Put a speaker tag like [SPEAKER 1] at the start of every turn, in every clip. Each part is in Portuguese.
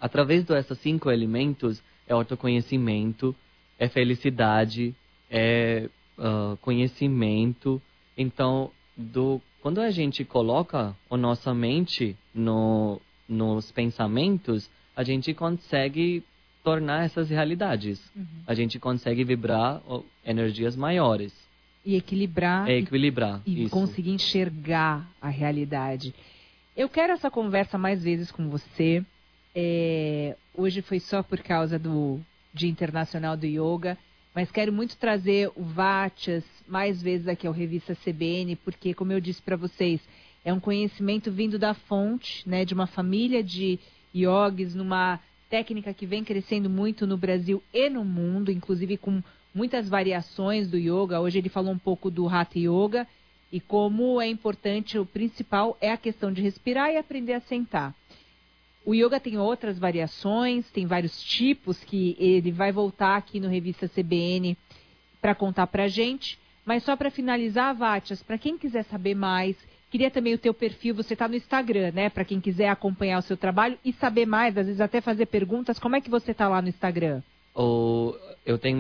[SPEAKER 1] através desses 5 elementos, é autoconhecimento, é felicidade, é conhecimento. Então, quando a gente coloca a nossa mente nos pensamentos, a gente consegue tornar essas realidades. A gente consegue vibrar energias maiores.
[SPEAKER 2] E equilibrar.
[SPEAKER 1] E
[SPEAKER 2] isso. Conseguir enxergar a realidade. Eu quero essa conversa mais vezes com você. Hoje foi só por causa do Dia Internacional do Yoga, mas quero muito trazer o Vachas mais vezes aqui ao Revista CBN, porque, como eu disse para vocês, é um conhecimento vindo da fonte, né, de uma família de yogis, numa técnica que vem crescendo muito no Brasil e no mundo, inclusive com muitas variações do yoga. Hoje ele falou um pouco do Hatha Yoga e como é importante, o principal é a questão de respirar e aprender a sentar. O yoga tem outras variações, tem vários tipos que ele vai voltar aqui no Revista CBN para contar para a gente. Mas só para finalizar, Vachas, para quem quiser saber mais, queria também o teu perfil, você está no Instagram, né? Para quem quiser acompanhar o seu trabalho e saber mais, às vezes até fazer perguntas, como é que você está lá no Instagram?
[SPEAKER 1] Eu tenho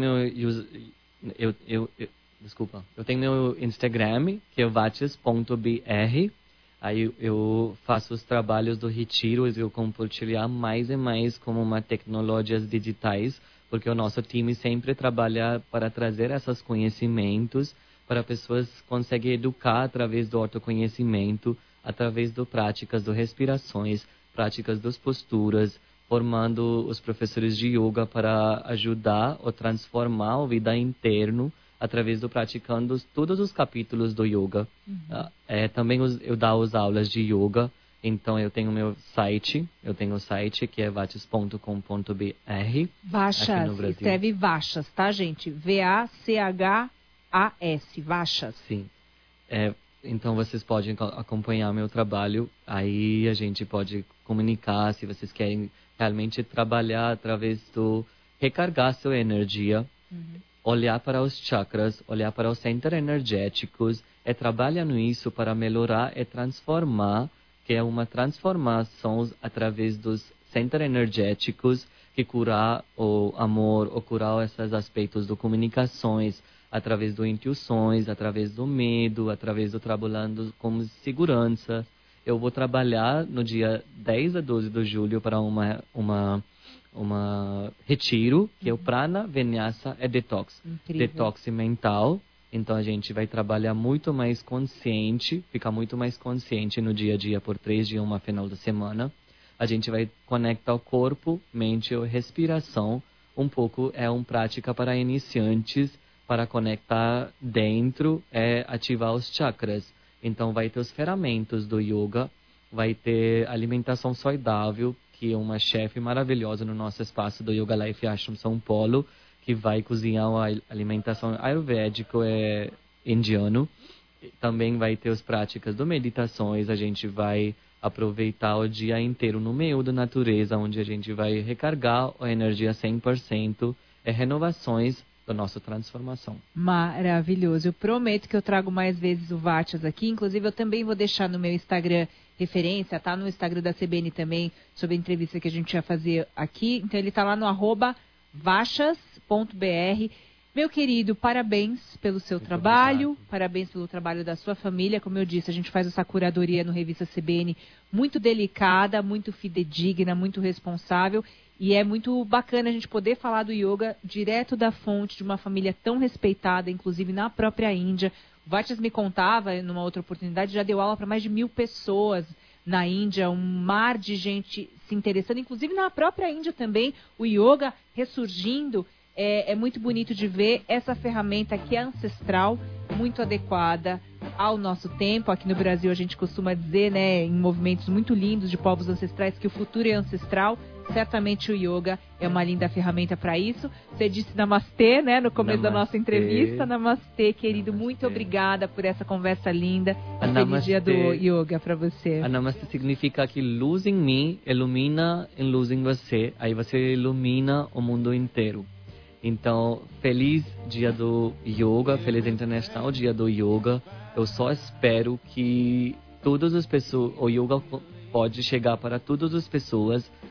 [SPEAKER 1] meu Instagram, que é vachas.br. Aí eu faço os trabalhos do retiro e eu compartilhar mais e mais como uma tecnologias digitais, porque o nosso time sempre trabalha para trazer esses conhecimentos para pessoas conseguirem educar através do autoconhecimento, através de práticas de respirações, práticas das posturas, formando os professores de yoga para ajudar ou transformar a vida interna através do praticando todos os capítulos do yoga. Também eu dou as aulas de yoga, então eu tenho meu site, que é vachas.com.br.
[SPEAKER 2] Vachas, escreve Vachas, tá, gente? Vachas, Vachas.
[SPEAKER 1] Sim. Então vocês podem acompanhar meu trabalho, aí a gente pode comunicar se vocês querem realmente trabalhar através do recargar sua energia. Olhar para os chakras, olhar para os centros energéticos, trabalhando isso para melhorar e transformar, que é uma transformação através dos centros energéticos, que curar o amor, ou curar esses aspectos de comunicações, através do intuições, através do medo, através do trabalhando com segurança. Eu vou trabalhar no dia 10 a 12 de julho para uma retiro, que é o Prana, Vinyasa e Detox.
[SPEAKER 2] Incrível.
[SPEAKER 1] Detox mental. Então a gente vai trabalhar muito mais consciente, ficar muito mais consciente no dia a dia por 3 dias, uma final de semana. A gente vai conectar o corpo, mente e respiração. Um pouco é uma prática para iniciantes, para conectar dentro e ativar os chakras. Então vai ter os ferramentas do yoga, vai ter alimentação saudável, que é uma chefe maravilhosa no nosso espaço do Yoga Life Ashram São Paulo, que vai cozinhar uma alimentação ayurvédica e indiano. Também vai ter as práticas de meditações, a gente vai aproveitar o dia inteiro no meio da natureza, onde a gente vai recargar a energia 100% e renovações da nossa transformação.
[SPEAKER 2] Maravilhoso. Eu prometo que eu trago mais vezes o Vachas aqui. Inclusive, eu também vou deixar no meu Instagram referência, tá? No Instagram da CBN também, sobre a entrevista que a gente ia fazer aqui. Então, ele tá lá no @vachas.br. Meu querido, parabéns pelo seu trabalho,
[SPEAKER 1] obrigado.
[SPEAKER 2] Parabéns pelo trabalho da sua família. Como eu disse, a gente faz essa curadoria no Revista CBN muito delicada, muito fidedigna, muito responsável. E é muito bacana a gente poder falar do yoga direto da fonte de uma família tão respeitada, inclusive na própria Índia. O Vachas me contava, numa outra oportunidade, já deu aula para mais de 1.000 pessoas na Índia, um mar de gente se interessando, inclusive na própria Índia também, o yoga ressurgindo. É muito bonito de ver essa ferramenta que é ancestral, muito adequada ao nosso tempo. Aqui no Brasil a gente costuma dizer, né, em movimentos muito lindos de povos ancestrais, que o futuro é ancestral. Certamente o yoga é uma linda ferramenta para isso. Você disse namastê, né, no começo da nossa entrevista. Namastê, querido.
[SPEAKER 1] Namastê.
[SPEAKER 2] Muito obrigada por essa conversa linda.
[SPEAKER 1] Feliz
[SPEAKER 2] dia do yoga para você.
[SPEAKER 1] A namastê significa que luz em mim ilumina em luz em você. Aí você ilumina o mundo inteiro. Então, feliz dia do yoga, feliz internacional dia do yoga. Eu só espero que todas as pessoas, o yoga pode chegar para todas as pessoas